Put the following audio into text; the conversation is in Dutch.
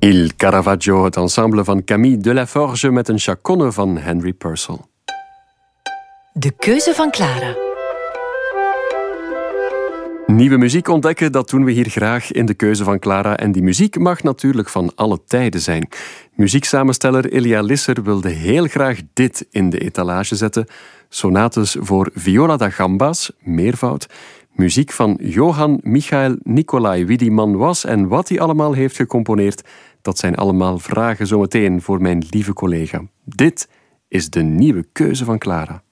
Il Caravaggio, het ensemble van Camille Delaforge met een chaconne van Henry Purcell. De keuze van Clara. Nieuwe muziek ontdekken, dat doen we hier graag in de keuze van Clara. En die muziek mag natuurlijk van alle tijden zijn. Muzieksamensteller Elia Lisser wilde heel graag dit in de etalage zetten. Sonates voor viola da gambas, meervoud. Muziek van Johann Michael Nicolai. Wie die man was en wat hij allemaal heeft gecomponeerd, dat zijn allemaal vragen zometeen voor mijn lieve collega. Dit is de nieuwe keuze van Clara.